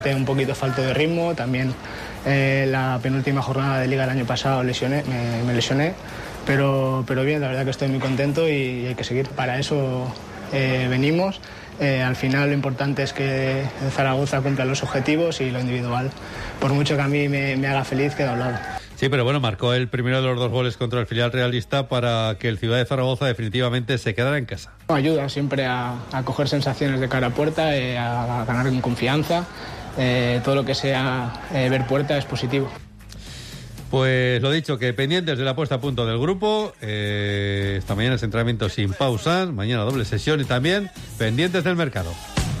Tengo un poquito falto de ritmo, también la penúltima jornada de Liga del año pasado me lesioné, pero bien, la verdad que estoy muy contento y hay que seguir. Para eso venimos. Al final lo importante es que Zaragoza cumpla los objetivos y lo individual, por mucho que a mí me haga feliz, queda a un lado. Sí, pero bueno, marcó el primero de los 2 goles contra el filial realista para que el Ciudad de Zaragoza definitivamente se quedara en casa. Ayuda siempre a coger sensaciones de cara a puerta, a ganar en confianza. Todo lo que sea ver puerta es positivo. Pues lo dicho, que pendientes de la puesta a punto del grupo, esta mañana es entrenamiento sin pausa, mañana doble sesión y también pendientes del mercado.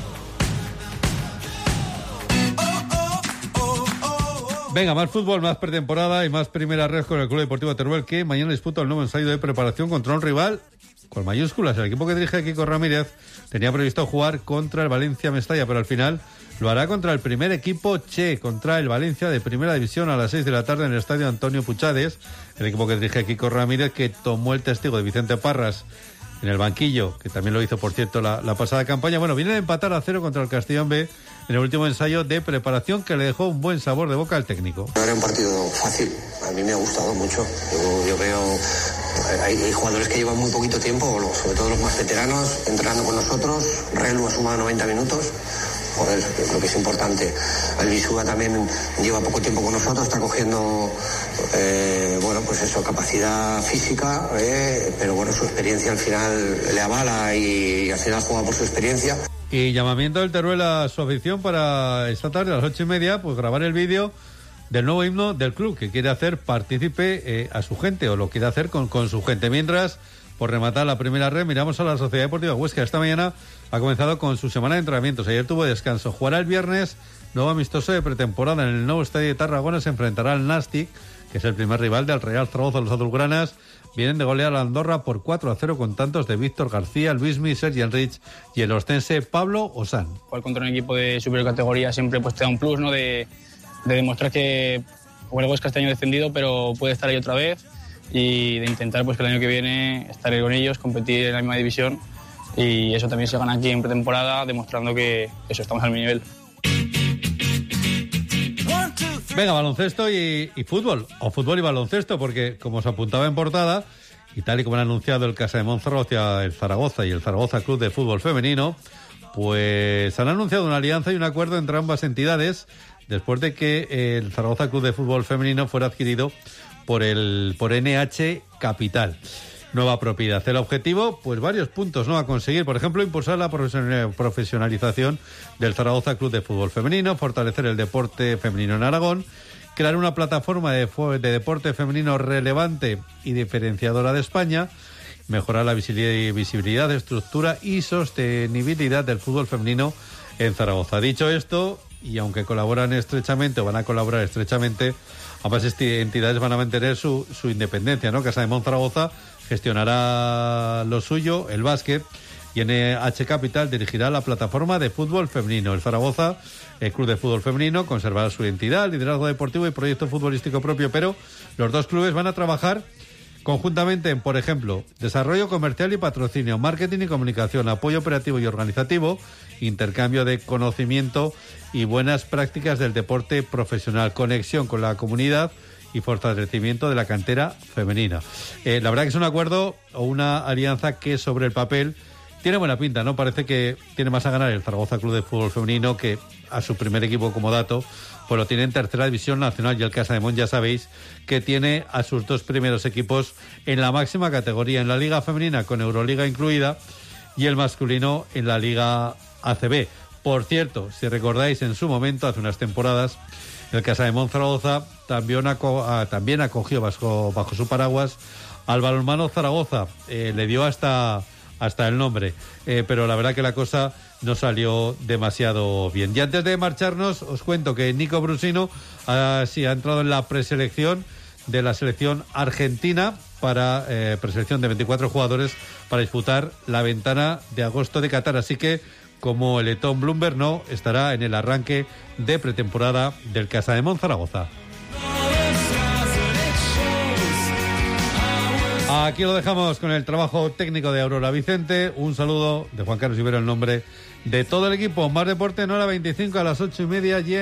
Venga, más fútbol, más pretemporada y más primera red con el Club Deportivo Teruel, que mañana disputa el nuevo ensayo de preparación contra un rival con mayúsculas. El equipo que dirige Kiko Ramírez tenía previsto jugar contra el Valencia Mestalla, pero al final lo hará contra el primer equipo Che, contra el Valencia de Primera División a las 6 de la tarde en el estadio Antonio Puchades. El equipo que dirige Kiko Ramírez, que tomó el testigo de Vicente Parras en el banquillo, que también lo hizo, por cierto, la pasada campaña. Bueno, viene de empatar a 0 contra el Castellón B en el último ensayo de preparación, que le dejó un buen sabor de boca al técnico. No era un partido fácil, a mí me ha gustado mucho. Yo veo, hay jugadores que llevan muy poquito tiempo, sobre todo los más veteranos, entrenando con nosotros. Relu ha sumado 90 minutos. Joder, yo creo que es importante. El Bisuga también lleva poco tiempo con nosotros, está cogiendo, pues eso, capacidad física, pero bueno, su experiencia al final le avala y al final juega por su experiencia. Y llamamiento del Teruel a su afición para esta tarde a las 8:30, pues grabar el vídeo del nuevo himno del club, que quiere hacer partícipe a su gente, o lo quiere hacer con su gente. Mientras, por rematar la primera red, miramos a la Sociedad Deportiva Huesca. Esta mañana ha comenzado con su semana de entrenamientos. Ayer tuvo descanso. Jugará el viernes, nuevo amistoso de pretemporada en el nuevo estadio de Tarragona. Se enfrentará al Nastic, que es el primer rival del Real Zaragoza. Los azulgranas vienen de golear a Andorra por 4-0 con tantos de Víctor García, Luismi, Sergi Enrich y el ostense Pablo Osán. Jugar contra un equipo de superior categoría siempre pues te da un plus, ¿no? De demostrar que el Huesca este año descendido, pero puede estar ahí otra vez, y de intentar pues que el año que viene estar con ellos, competir en la misma división, y eso también se gana aquí en pretemporada, demostrando que eso, estamos al mismo nivel. Venga, baloncesto y fútbol, o fútbol y baloncesto, porque como os apuntaba en portada, y tal y como han anunciado el Casa de Monzaragoza, el Zaragoza y el Zaragoza Club de Fútbol Femenino, pues han anunciado una alianza y un acuerdo entre ambas entidades después de que el Zaragoza Club de Fútbol Femenino fuera adquirido por NH Capital. Nueva propiedad. El objetivo, pues varios puntos, ¿no?, a conseguir. Por ejemplo, impulsar la profesionalización del Zaragoza Club de Fútbol Femenino, fortalecer el deporte femenino en Aragón, crear una plataforma de deporte femenino relevante y diferenciadora de España, mejorar la visibilidad, estructura y sostenibilidad del fútbol femenino en Zaragoza. Dicho esto, y aunque colaboran estrechamente o van a colaborar estrechamente, ambas entidades van a mantener su independencia, ¿no? Casa de Monzaragoza gestionará lo suyo, el básquet, y NH Capital dirigirá la plataforma de fútbol femenino. El Zaragoza, el Club de Fútbol Femenino, conservará su identidad, liderazgo deportivo y proyecto futbolístico propio, pero los dos clubes van a trabajar conjuntamente en, por ejemplo, desarrollo comercial y patrocinio, marketing y comunicación, apoyo operativo y organizativo, intercambio de conocimiento y buenas prácticas del deporte profesional, conexión con la comunidad y fortalecimiento de la cantera femenina. La verdad que es un acuerdo o una alianza que sobre el papel tiene buena pinta, ¿no? Parece que tiene más a ganar el Zaragoza Club de Fútbol Femenino, que a su primer equipo, como dato, pues lo tiene en tercera división nacional, y el Casa de Mon, ya sabéis, que tiene a sus dos primeros equipos en la máxima categoría, en la Liga Femenina con Euroliga incluida, y el masculino en la Liga ACB. Por cierto, si recordáis, en su momento, hace unas temporadas, el Casa de Monzaragoza también acogió bajo su paraguas al Balonmano Zaragoza. Le dio hasta el nombre, pero la verdad que la cosa no salió demasiado bien. Y antes de marcharnos, os cuento que Nico Brusino ha entrado en la preselección de la selección argentina para preselección de 24 jugadores para disputar la ventana de agosto de Qatar. Así que, como el letón Bloomberg, no estará en el arranque de pretemporada del Casa de Monzaragoza. Aquí lo dejamos con el trabajo técnico de Aurora Vicente. Un saludo de Juan Carlos Ibero en nombre de todo el equipo. Más deporte en hora 25 a las 8:30.